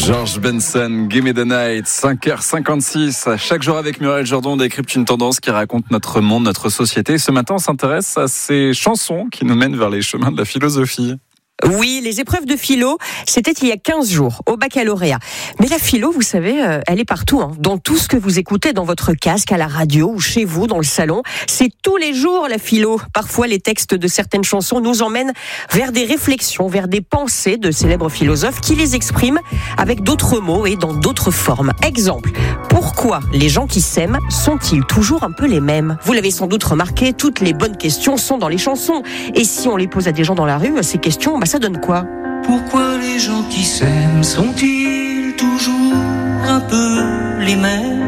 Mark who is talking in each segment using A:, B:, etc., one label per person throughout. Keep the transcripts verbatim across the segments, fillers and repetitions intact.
A: George Benson, Give Me the Night, cinq heures cinquante-six. Chaque jour avec Muriel Jourdan, on décrypte une tendance qui raconte notre monde, notre société. Ce matin, on s'intéresse à ces chansons qui nous mènent vers les chemins de la philosophie.
B: Oui, les épreuves de philo, c'était il y a quinze jours, au baccalauréat. Mais la philo, vous savez, elle est partout, hein, dans tout ce que vous écoutez dans votre casque, à la radio ou chez vous, dans le salon. C'est tous les jours la philo. Parfois, les textes de certaines chansons nous emmènent vers des réflexions, vers des pensées de célèbres philosophes qui les expriment avec d'autres mots et dans d'autres formes. Exemple, pourquoi les gens qui s'aiment sont-ils toujours un peu les mêmes ? Vous l'avez sans doute remarqué, toutes les bonnes questions sont dans les chansons. Et si on les pose à des gens dans la rue, ces questions, bah, ça donne quoi ?
C: Pourquoi les gens qui s'aiment sont-ils toujours un peu les mêmes ?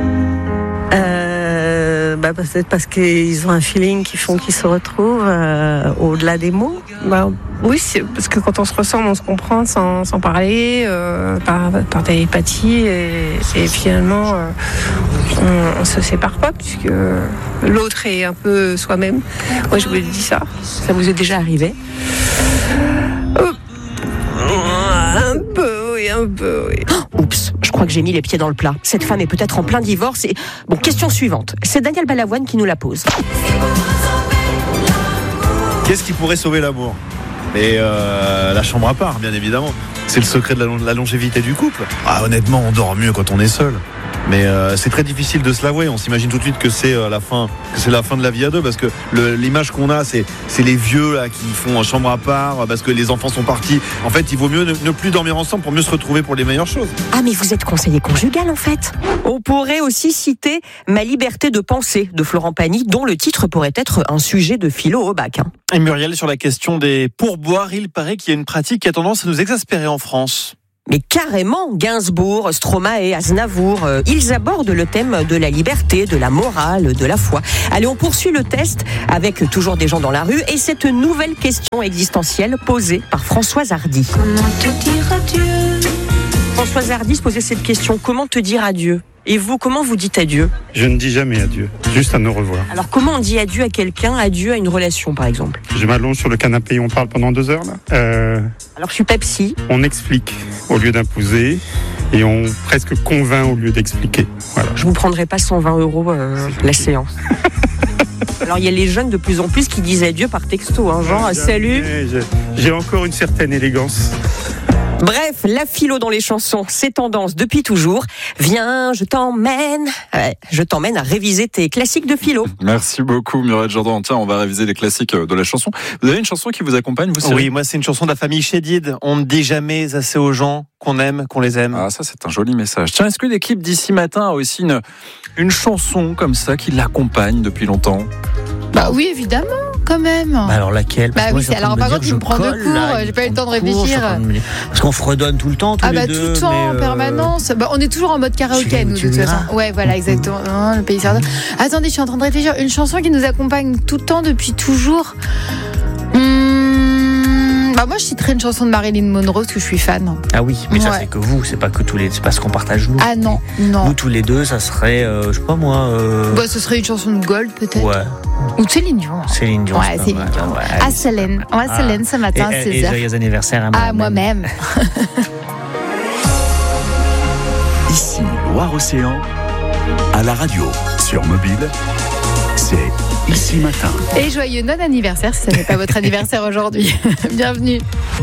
D: euh, bah peut-être parce qu'ils ont un feeling qui font qu'ils se retrouvent euh, au-delà des mots.
E: Bah, oui, c'est parce que quand on se ressemble, on se comprend sans, sans parler, euh, par, par télépathie, et, et finalement, euh, on, on se sépare pas puisque l'autre est un peu soi-même. Moi, je vous ai dit ça.
B: Ça vous est déjà arrivé ?
E: Euh, un peu, oui, un peu, oui.
B: Oh, oups, je crois que j'ai mis les pieds dans le plat. Cette femme est peut-être en plein divorce et... Bon, question suivante. C'est Daniel Balavoine qui nous la pose.
F: Qu'est-ce qui pourrait sauver l'amour ? Et euh, la chambre à part, bien évidemment. C'est le secret de la, la longévité du couple. Ah, honnêtement, on dort mieux quand on est seul. Mais euh, c'est très difficile de se l'avouer. On s'imagine tout de suite que c'est euh, la fin, que c'est la fin de la vie à deux, parce que le, l'image qu'on a, c'est, c'est les vieux là qui font chambre à part, parce que les enfants sont partis. En fait, il vaut mieux ne, ne plus dormir ensemble pour mieux se retrouver pour les meilleures choses.
B: Ah, mais vous êtes conseiller conjugal en fait. On pourrait aussi citer Ma liberté de penser de Florent Pagny, dont le titre pourrait être un sujet de philo au bac. Hein.
G: Et Muriel, sur la question des pourboires, il paraît qu'il y a une pratique qui a tendance à nous exaspérer en France.
B: Mais carrément, Gainsbourg, Stromae, Aznavour, euh, ils abordent le thème de la liberté, de la morale, de la foi. Allez, on poursuit le test avec toujours des gens dans la rue et cette nouvelle question existentielle posée par Françoise Hardy.
C: Comment te dire adieu ?
B: Françoise Hardy se posait cette question, comment te dire adieu ? Et vous, comment vous dites adieu ?
H: Je ne dis jamais adieu, juste à nous revoir.
B: Alors comment on dit adieu à quelqu'un, adieu à une relation par exemple ?
H: Je m'allonge sur le canapé et on parle pendant deux heures là. Euh,
B: Alors je suis Pepsi.
H: On explique au lieu d'imposer et on presque convainc au lieu d'expliquer. Voilà.
B: Je vous prendrai pas cent vingt euros euh, la séance. Alors il y a les jeunes de plus en plus qui disent adieu par texto, hein, genre salut.
H: J'ai, j'ai encore une certaine élégance.
B: Bref, la philo dans les chansons, c'est tendance depuis toujours. Viens, je t'emmène, ouais, je t'emmène à réviser tes classiques de philo.
A: Merci beaucoup Muriel Jourdan. Tiens, on va réviser les classiques de la chanson. Vous avez une chanson qui vous accompagne, vous ?
G: Oui, moi c'est une chanson de la famille Chédid. On ne dit jamais assez aux gens qu'on aime, qu'on les aime.
A: Ah, ça c'est un joli message. Tiens, est-ce que l'équipe d'ici matin a aussi une, une chanson comme ça qui l'accompagne depuis longtemps ?
I: Bah oui, évidemment, quand même.
J: Bah alors laquelle ?
I: Bah oui, c'est alors par contre, tu me prends de cours, là, j'ai pas eu le temps de réfléchir.
J: Me... Parce qu'on fredonne tout le temps, tous
I: ah
J: les
I: bah,
J: deux.
I: Ah bah tout le temps, en euh... permanence. Bah on est toujours en mode karaoké, nous, de toute façon. Ouais, voilà, exactement. Non, le pays sardin. Attendez, je suis en train de réfléchir. Une chanson qui nous accompagne tout le temps, depuis toujours. Hum... Bah moi, je citerai une chanson de Marilyn Monroe, parce que je suis fan.
J: Ah oui, mais
I: ouais.
J: Ça c'est que vous, c'est pas que tous les, c'est pas ce qu'on partage nous.
I: Ah non, non.
J: Nous tous les deux, ça serait, euh, je sais pas moi. Euh...
I: Bah ce serait une chanson de Gold peut-être.
J: Ouais.
I: Ou Céline Dion.
J: Céline Dion.
I: Ouais, Céline Dion. Ouais, ah, Céline. Ouais, ah. Céline, ce matin,
J: et,
I: seize heures.
J: Et joyeux anniversaire à moi-même.
I: À moi-même.
K: Ici, Loire-Océan, à la radio, sur mobile, c'est Ici Matin.
I: Et joyeux non-anniversaire, si ce n'est pas votre anniversaire aujourd'hui. Bienvenue.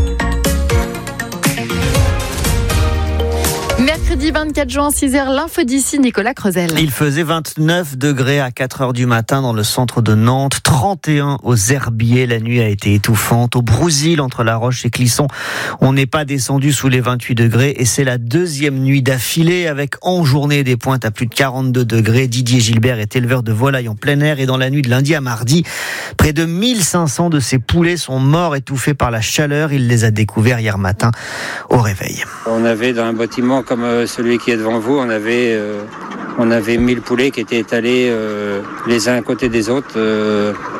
I: Mercredi vingt-quatre juin, six heures, l'info d'ici, Nicolas Creusel.
J: Il faisait vingt-neuf degrés à quatre heures du matin dans le centre de Nantes, trente et un aux Herbiers. La nuit a été étouffante. Au Brousil, entre La Roche et Clisson, on n'est pas descendu sous les vingt-huit degrés et c'est la deuxième nuit d'affilée avec en journée des pointes à plus de quarante-deux degrés. Didier Gilbert est éleveur de volailles en plein air et dans la nuit de lundi à mardi, près de mille cinq cents de ses poulets sont morts étouffés par la chaleur. Il les a découverts hier matin au réveil.
L: On avait dans un bâtiment comme celui qui est devant vous, on avait, euh, on avait mille poulets qui étaient étalés euh, les uns à côté des autres euh,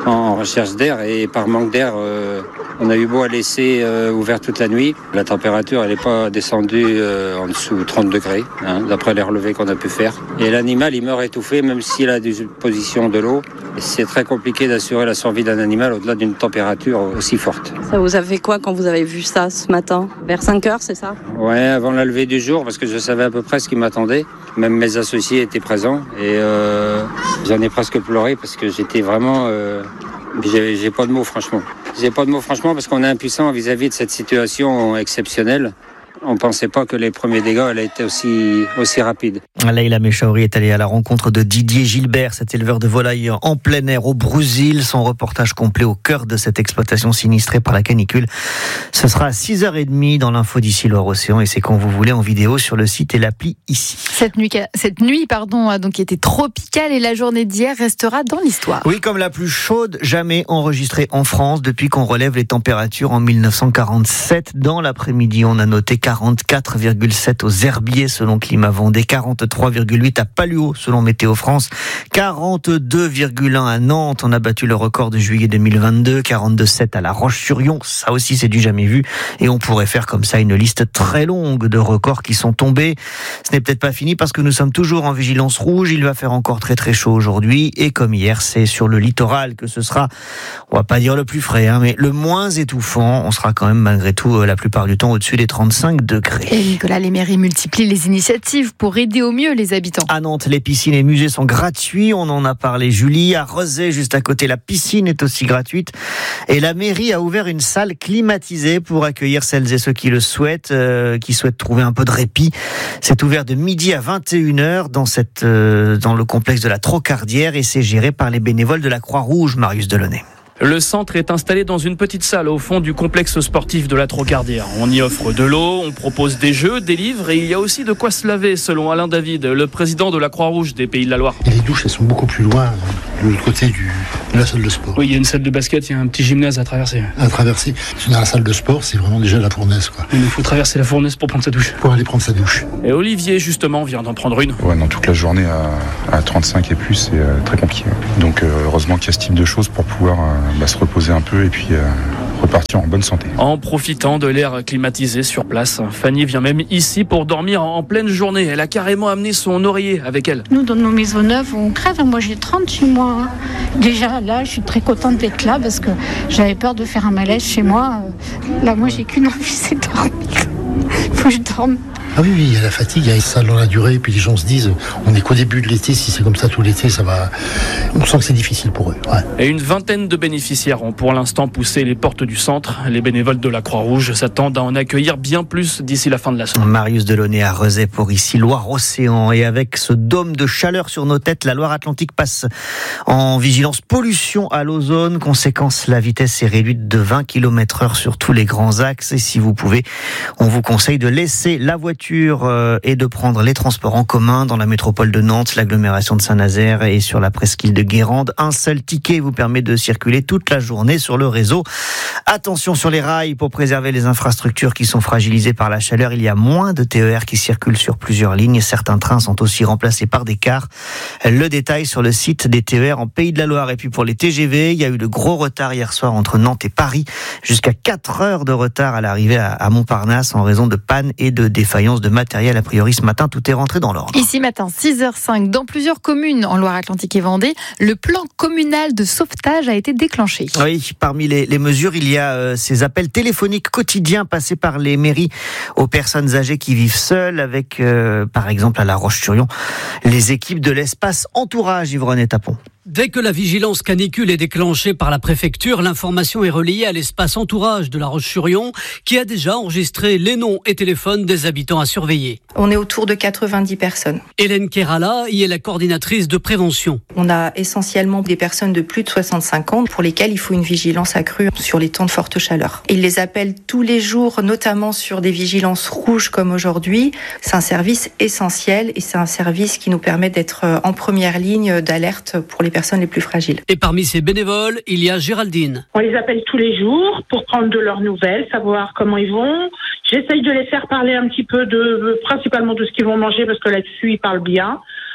L: en recherche d'air et par manque d'air, euh, on a eu beau à laisser euh, ouvert toute la nuit. La température, elle n'est pas descendue euh, en dessous de trente degrés, hein, d'après les relevés qu'on a pu faire. Et l'animal, il meurt étouffé, même s'il a des positions de l'eau. C'est très compliqué d'assurer la survie d'un animal au-delà d'une température aussi forte.
M: Ça vous a fait quoi quand vous avez vu ça ce matin? Vers cinq heures, c'est ça?
L: Ouais, avant la levée du jour, parce que je savais à peu près ce qui m'attendait. Même mes associés étaient présents et euh, j'en ai presque pleuré parce que j'étais vraiment... Euh, j'ai, j'ai pas de mots, franchement. J'ai pas de mots, franchement, parce qu'on est impuissant vis-à-vis de cette situation exceptionnelle. On ne pensait pas que les premiers dégâts allaient être aussi, aussi rapides.
J: Leïla Mechaouri est allée à la rencontre de Didier Gilbert, cet éleveur de volailles en plein air au Brésil. Son reportage complet au cœur de cette exploitation sinistrée par la canicule. Ce sera à six heures trente dans l'info d'ici Loire-Océan et c'est quand vous voulez en vidéo sur le site et l'appli ici.
I: Cette nuit, cette nuit pardon, a donc été tropicale et la journée d'hier restera dans l'histoire.
J: Oui, comme la plus chaude jamais enregistrée en France depuis qu'on relève les températures en mille neuf cent quarante-sept. Dans l'après-midi, on a noté quarante-quatre virgule sept aux Herbiers selon Climat Vendée, quarante-trois virgule huit à Paluau selon Météo France, quarante-deux virgule un à Nantes, on a battu le record de juillet deux mille vingt-deux, quarante-deux virgule sept à La Roche-sur-Yon, ça aussi c'est du jamais vu et on pourrait faire comme ça une liste très longue de records qui sont tombés. Ce n'est peut-être pas fini parce que nous sommes toujours en vigilance rouge, il va faire encore très très chaud aujourd'hui et comme hier c'est sur le littoral que ce sera, on va pas dire le plus frais, hein, mais le moins étouffant, on sera quand même malgré tout la plupart du temps au-dessus des trente-cinq degrés.
I: Et Nicolas, les mairies multiplient les initiatives pour aider au mieux les habitants.
J: À Nantes, les piscines et musées sont gratuits. On en a parlé, Julie. À Rezé, juste à côté, la piscine est aussi gratuite. Et la mairie a ouvert une salle climatisée pour accueillir celles et ceux qui le souhaitent, euh, qui souhaitent trouver un peu de répit. C'est ouvert de midi à vingt et une heures dans cette, euh, dans le complexe de la Trocardière et c'est géré par les bénévoles de la Croix-Rouge, Marius Delaunay.
N: Le centre est installé dans une petite salle au fond du complexe sportif de la Trocardière. On y offre de l'eau, on propose des jeux, des livres et il y a aussi de quoi se laver selon Alain David, le président de la Croix-Rouge des Pays de la Loire.
O: Et les douches, elles sont beaucoup plus loin de l'autre côté du, de la salle de sport.
N: Oui, il y a une salle de basket, il y a un petit gymnase à traverser.
O: À traverser. Dans la salle de sport, c'est vraiment déjà la fournaise, quoi.
N: Il nous faut traverser la fournaise pour prendre sa douche.
O: Pour aller prendre sa douche.
N: Et Olivier, justement, vient d'en prendre une.
P: Ouais, non, toute la journée à, à trente-cinq et plus, c'est euh, très compliqué. Donc, euh, heureusement qu'il y a ce type de choses pour pouvoir euh, bah, se reposer un peu et puis euh, repartir en bonne santé.
N: En profitant de l'air climatisé sur place, Fanny vient même ici pour dormir en pleine journée. Elle a carrément amené son oreiller avec elle.
Q: Nous, dans nos maisons neuves, on crève. Moi, j'ai trente-huit mois. Déjà, là, je suis très contente d'être là parce que j'avais peur de faire un malaise chez moi. Là, moi, j'ai qu'une envie, c'est dormir. Il faut que je dorme.
O: Ah oui, oui, il y a la fatigue, il y a ça dans la durée, et puis les gens se disent, on est qu'au début de l'été, si c'est comme ça tout l'été, ça va. On sent que c'est difficile pour eux. Ouais.
N: Et une vingtaine de bénéficiaires ont pour l'instant poussé les portes du centre. Les bénévoles de la Croix-Rouge s'attendent à en accueillir bien plus d'ici la fin de la semaine.
J: Marius Delaunay à Rezé pour ici Loire-Océan. Et avec ce dôme de chaleur sur nos têtes, la Loire-Atlantique passe en vigilance pollution à l'ozone. Conséquence, la vitesse est réduite de vingt kilomètres heure sur tous les grands axes. Et si vous pouvez, on vous conseille de laisser la voiture et de prendre les transports en commun dans la métropole de Nantes, l'agglomération de Saint-Nazaire et sur la presqu'île de Guérande. Un seul ticket vous permet de circuler toute la journée sur le réseau. Attention sur les rails pour préserver les infrastructures qui sont fragilisées par la chaleur. Il y a moins de T E R qui circulent sur plusieurs lignes. Certains trains sont aussi remplacés par des cars. Le détail sur le site des T E R en Pays de la Loire. Et puis pour les T G V, il y a eu de gros retards hier soir entre Nantes et Paris. Jusqu'à quatre heures de retard à l'arrivée à Montparnasse en raison de panne et de défaillance de matériel. A priori, ce matin, tout est rentré dans l'ordre.
I: Ici matin, six heures cinq, dans plusieurs communes en Loire-Atlantique et Vendée, le plan communal de sauvetage a été déclenché.
J: Oui, parmi les, les mesures, il y a euh, ces appels téléphoniques quotidiens passés par les mairies aux personnes âgées qui vivent seules avec, euh, par exemple, à La Roche-sur-Yon, les équipes de l'espace entourage, Yvonne Tapon.
R: Dès que la vigilance canicule est déclenchée par la préfecture, l'information est relayée à l'espace entourage de La Roche-sur-Yon qui a déjà enregistré les noms et téléphones des habitants à surveiller.
S: On est autour de quatre-vingt-dix personnes.
R: Hélène Kerala y est la coordinatrice de prévention.
S: On a essentiellement des personnes de plus de soixante-cinq ans pour lesquelles il faut une vigilance accrue sur les temps de forte chaleur. Ils les appellent tous les jours, notamment sur des vigilances rouges comme aujourd'hui. C'est un service essentiel et c'est un service qui nous permet d'être en première ligne d'alerte pour les personnes les plus fragiles.
R: Et parmi ces bénévoles, il y a Géraldine.
T: On les appelle tous les jours pour prendre de leurs nouvelles, savoir comment ils vont. J'essaye de les faire parler un petit peu de, principalement de ce qu'ils vont manger parce que là-dessus ils parlent bien.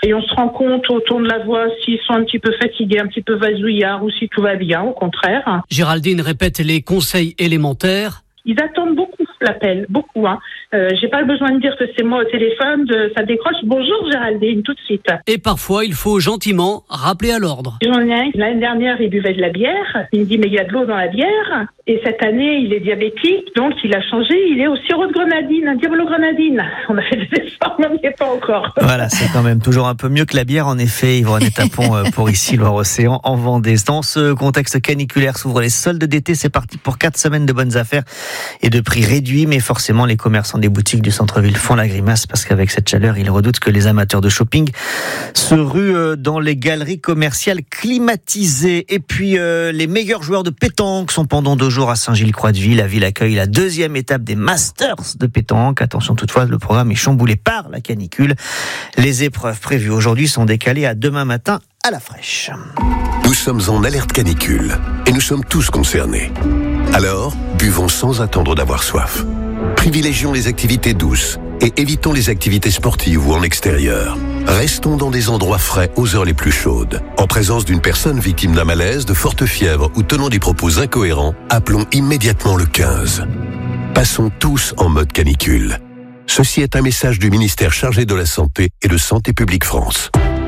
T: Et on se rend compte au ton de la voix s'ils sont un petit peu fatigués, un petit peu vasouillards ou si tout va bien, au contraire.
R: Géraldine répète les conseils élémentaires.
T: Ils attendent beaucoup l'appel, beaucoup. Hein. Euh, j'ai pas besoin de dire que c'est moi au téléphone, de, ça décroche. Bonjour Géraldine, tout de suite.
R: Et parfois, il faut gentiment rappeler à l'ordre.
T: J'en ai un, l'année dernière, il buvait de la bière. Il me dit, mais il y a de l'eau dans la bière. Et cette année, il est diabétique, donc il a changé. Il est au sirop de grenadine, un diablo-grenadine. On a fait des efforts, mais on n'y est pas encore.
J: Voilà, c'est quand même toujours un peu mieux que la bière, en effet. Yvonne Tapon pour ici, Loire-Océan, en Vendée. Dans ce contexte caniculaire, s'ouvrent les soldes d'été. C'est parti pour quatre semaines de bonnes affaires et de prix réduits. Mais forcément, les commerçants des boutiques du centre-ville font la grimace parce qu'avec cette chaleur, ils redoutent que les amateurs de shopping se ruent dans les galeries commerciales climatisées. Et puis, euh, les meilleurs joueurs de pétanque sont pendant deux jours à Saint-Gilles-Croix-de-Vie. La ville accueille la deuxième étape des Masters de pétanque. Attention toutefois, le programme est chamboulé par la canicule. Les épreuves prévues aujourd'hui sont décalées à demain matin à la fraîche.
U: Nous sommes en alerte canicule et nous sommes tous concernés. Alors, buvons sans attendre d'avoir soif. Privilégions les activités douces et évitons les activités sportives ou en extérieur. Restons dans des endroits frais aux heures les plus chaudes. En présence d'une personne victime d'un malaise, de forte fièvre ou tenant des propos incohérents, appelons immédiatement le quinze. Passons tous en mode canicule. Ceci est un message du ministère chargé de la Santé et de Santé publique France.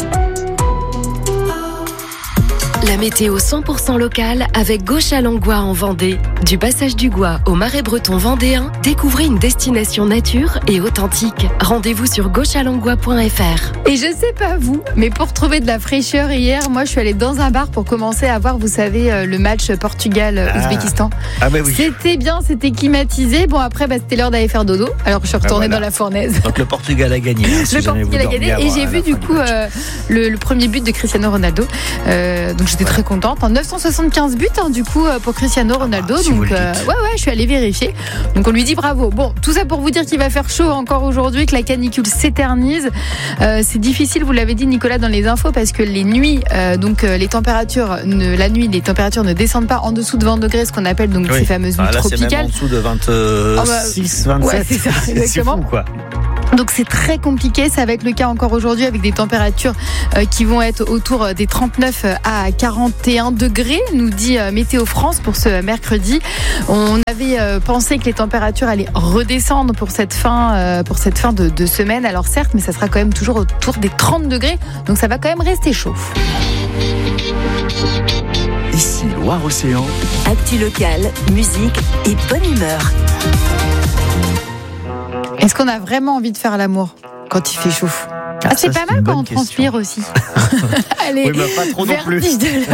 V: La météo cent pour cent locale avec Gauche-à-Langlois en Vendée. Du passage du Gois au Marais breton vendéen, découvrez une destination nature et authentique. Rendez-vous sur gauche à langlois point f r.
I: Et je sais pas vous, mais pour trouver de la fraîcheur hier, moi je suis allée dans un bar pour commencer à voir, vous savez, le match Portugal-Ouzbékistan.
J: Ah, ah bah oui.
I: C'était bien, c'était climatisé. Bon après, bah, c'était l'heure d'aller faire dodo. Alors je suis retournée ah, voilà. dans la fournaise.
J: Donc le Portugal a gagné. Hein, si
I: le Portugal a gagné et j'ai vu du coup euh, le, le premier but de Cristiano Ronaldo. Euh, donc j'étais très contente. En neuf cent soixante-quinze buts hein, du coup pour Cristiano Ronaldo. Ah, si donc euh, ouais ouais, je suis allée vérifier. Donc on lui dit bravo. Bon, tout ça pour vous dire qu'il va faire chaud encore aujourd'hui, que la canicule s'éternise. Euh, c'est difficile, vous l'avez dit Nicolas dans les infos, parce que les nuits, euh, donc euh, les températures, ne, la nuit, les températures ne descendent pas en dessous de vingt degrés, ce qu'on appelle donc oui. ces fameuses nuits ah, là, tropicales.
J: C'est même en dessous de vingt-six, vingt-sept.
I: Ouais, c'est ça, exactement.
J: C'est fou, quoi.
I: Donc c'est très compliqué, ça va être le cas encore aujourd'hui avec des températures euh, qui vont être autour des trente-neuf à quarante et un degrés, nous dit euh, Météo France pour ce mercredi. On avait euh, pensé que les températures allaient redescendre pour cette fin, euh, pour cette fin de, de semaine, alors certes, mais ça sera quand même toujours autour des trente degrés, donc ça va quand même rester chaud.
K: Ici Loire-Océan.
V: Actu locale, musique et bonne humeur.
I: Est-ce qu'on a vraiment envie de faire l'amour quand il fait chaud? Ah, c'est
J: ça,
I: pas
J: c'est
I: mal quand on
J: question.
I: transpire aussi. Allez,
J: oui, mais pas trop non plus.